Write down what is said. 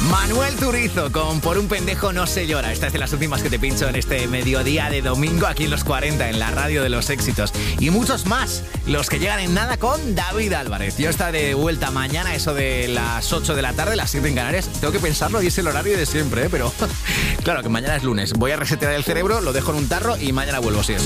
Manuel Turizo con Por un pendejo no se llora. Esta es de las últimas que te pincho en este mediodía de domingo aquí en Los 40, en la radio de los éxitos. Y muchos más, los que llegan en nada con David Álvarez. Yo estaré de vuelta mañana, eso de las 8 de la tarde, las 7 en Canarias. Tengo que pensarlo y es el horario de siempre, pero claro que mañana es lunes. Voy a resetear el cerebro, lo dejo en un tarro y mañana vuelvo, si es.